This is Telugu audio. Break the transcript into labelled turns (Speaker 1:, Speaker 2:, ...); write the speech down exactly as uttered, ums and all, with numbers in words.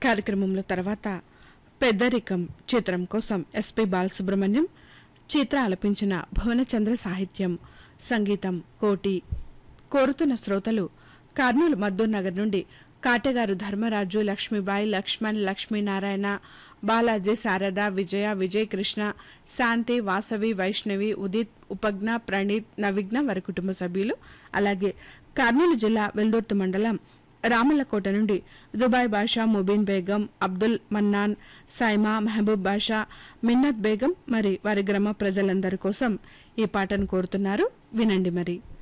Speaker 1: కార్యక్రమంలో తర్వాత పెద్దరికం చిత్రం కోసం ఎస్పి బాలసుబ్రహ్మణ్యం చిత్ర ఆలపించిన భువనచంద్ర సాహిత్యం సంగీతం కోటి. కోరుతున్న శ్రోతలు కర్నూలు మద్దూర్ నగర్ నుండి కాటెగారు ధర్మరాజు, లక్ష్మీబాయి, లక్ష్మణ్, లక్ష్మీనారాయణ, బాలాజీ, శారద, విజయ, విజయ్ కృష్ణ, శాంతి, వాసవి, వైష్ణవి, ఉదిత్, ఉపజ్ఞ, ప్రణీత్, నవిఘ్న వారి కుటుంబ సభ్యులు. అలాగే కర్నూలు జిల్లా వెల్దుర్తి మండలం రామల్లకోట నుండి దుబాయ్ బాషా, ముబీన్ బేగం, అబ్దుల్ మన్నాన్, సైమా, మహబూబ్ బాషా, మిన్నత్ బేగం మరి వారి గ్రామ ప్రజలందరి కోసం ఈ పాటను కోరుతున్నారు. వినండి మరి.